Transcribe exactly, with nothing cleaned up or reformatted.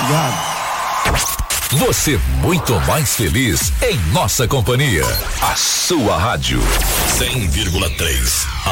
Obrigado. Você muito mais feliz em nossa companhia. A sua rádio cem vírgula três.